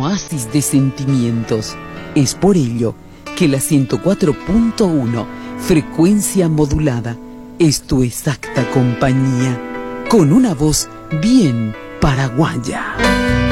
oasis de sentimientos. Es por ello que la 104.1, frecuencia modulada, es tu exacta compañía, con una voz bien paraguaya.